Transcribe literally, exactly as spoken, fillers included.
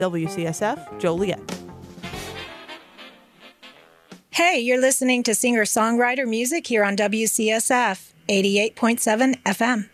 W C S F, Joliet. Hey, you're listening to singer-songwriter music here on W C S F, eighty-eight point seven F M.